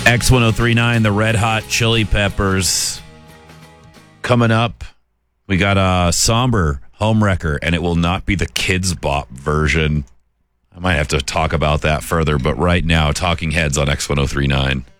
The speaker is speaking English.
X1039, the Red Hot Chili Peppers. Coming up, we got a somber homewrecker, and it will not be the Kids Bop version. I might have to talk about that further, but right now, Talking Heads on X1039.